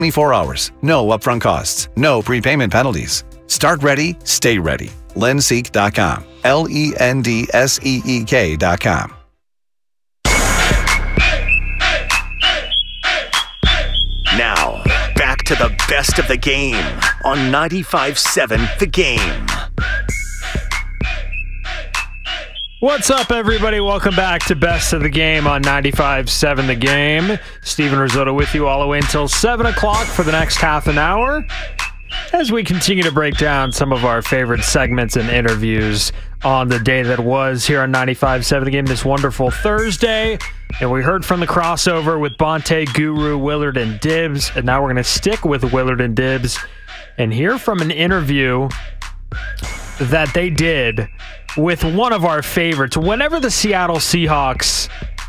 24 hours, no upfront costs, no prepayment penalties. Start ready, stay ready. Lenseek.com. LENDSEEK.com. Now, back to the best of the game on 95.7 The Game. What's up, everybody? Welcome back to Best of the Game on 95.7 The Game. Steven Risotto with you all the way until 7 o'clock for the next half an hour as we continue to break down some of our favorite segments and interviews on the day that was here on 95.7 The Game this wonderful Thursday. And we heard from the crossover with Bonte, Guru, Willard, and Dibbs. And now we're going to stick with Willard and Dibbs and hear from an interview that they did with one of our favorites. Whenever the Seattle Seahawks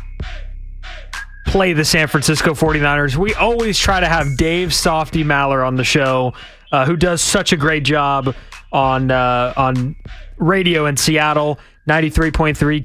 play the San Francisco 49ers, we always try to have Dave Softy Maller on the show, who does such a great job on radio in Seattle, 93.3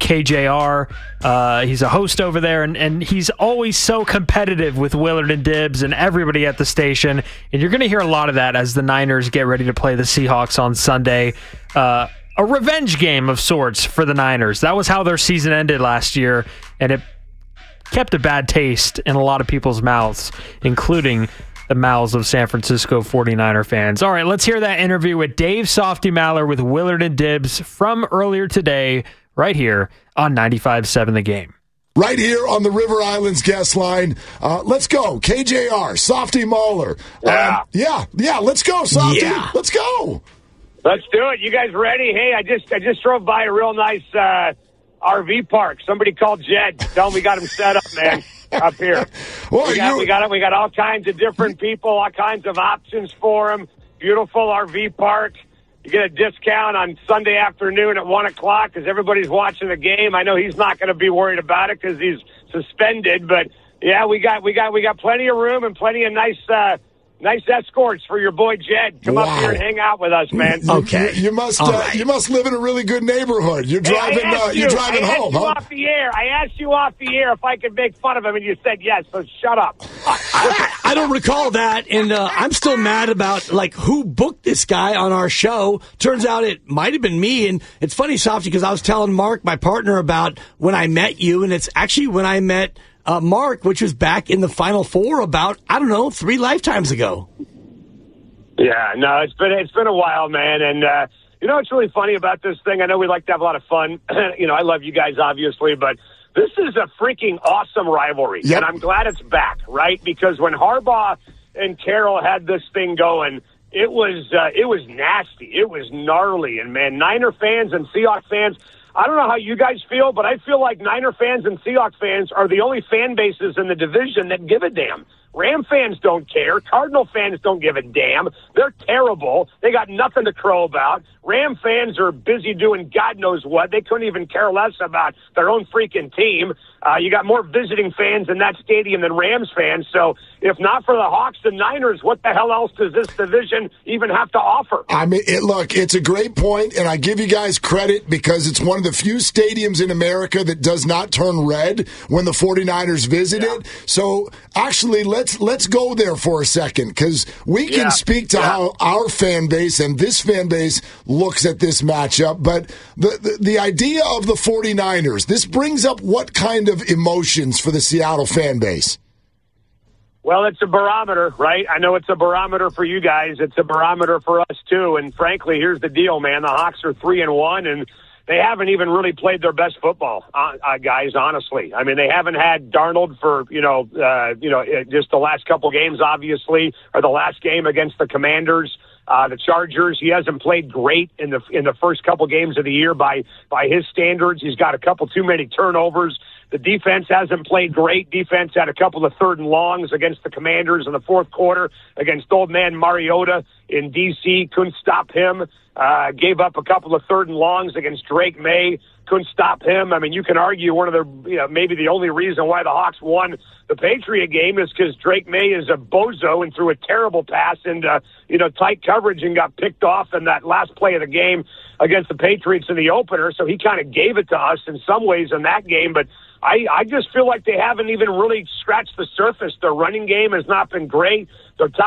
KJR. He's a host over there, and he's always so competitive with Willard and Dibbs and everybody at the station. And you're going to hear a lot of that as the Niners get ready to play the Seahawks on Sunday. A revenge game of sorts for the Niners. That was how their season ended last year, and it kept a bad taste in a lot of people's mouths, including the mouths of San Francisco 49er fans. All right, let's hear that interview with Dave Softy Maller with Willard and Dibbs from earlier today, right here on 95.7 The Game. Right here on the River Islands guest line. Let's go. KJR, Softy Maller. Yeah, let's go, Softy. Yeah. Let's go. Let's do it. You guys ready? Hey, I just drove by a real nice RV park. Somebody called Jed. Tell him we got him set up, man, up here. Well, we got all kinds of different people, all kinds of options for him. Beautiful RV park. You get a discount on Sunday afternoon at 1 o'clock because everybody's watching the game. I know he's not going to be worried about it because he's suspended, but yeah, we got plenty of room and plenty of nice escorts for your boy Jed. Come up here and hang out with us, man. Okay, you must live in a really good neighborhood. You're driving. You're driving home. I asked you off the air if I could make fun of him, and you said yes. So shut up. I don't recall that, and I'm still mad about who booked this guy on our show. Turns out it might have been me, and it's funny, Softy, because I was telling Mark, my partner, about when I met you, and it's actually when I met Mark, which was back in the Final Four about, 3 lifetimes ago. Yeah, no, it's been a while, man. And, what's really funny about this thing? I know we like to have a lot of fun. I love you guys, obviously, but this is a freaking awesome rivalry. Yep. And I'm glad it's back, right? Because when Harbaugh and Carroll had this thing going, it was nasty. It was gnarly. And, man, Niner fans and Seahawks fans, I don't know how you guys feel, but I feel like Niner fans and Seahawks fans are the only fan bases in the division that give a damn. Ram fans don't care. Cardinal fans don't give a damn. They're terrible. They got nothing to crow about. Ram fans are busy doing God knows what. They couldn't even care less about their own freaking team. You got more visiting fans in that stadium than Rams fans. So if not for the Hawks and Niners, what the hell else does this division even have to offer? I mean, look, it's a great point, and I give you guys credit because it's one of the few stadiums in America that does not turn red when the 49ers visit it. So actually, let's go there for a second because we can speak to how our fan base and this fan base looks at this matchup. But the idea of the 49ers, this brings up what kind of emotions for the Seattle fan base? Well, it's a barometer, right? I know it's a barometer for you guys. It's a barometer for us, too. And frankly, here's the deal, man. The Hawks are 3-1, and they haven't even really played their best football, guys, honestly. I mean, they haven't had Darnold for, just the last couple games, obviously, or the last game against the Commanders. The Chargers, he hasn't played great in the first couple games of the year by his standards. He's got a couple too many turnovers. The defense hasn't played great. Defense had a couple of 3rd and longs against the Commanders in the fourth quarter against old man Mariota in D.C. Couldn't stop him. Gave up a couple of 3rd and longs against Drake May. couldn't stop him. I mean, you can argue one of the, maybe the only reason why the Hawks won the Patriot game is because Drake May is a bozo and threw a terrible pass into, tight coverage and got picked off in that last play of the game against the Patriots in the opener. So he kind of gave it to us in some ways in that game. But I just feel like they haven't even really scratched the surface. Their running game has not been great. Their top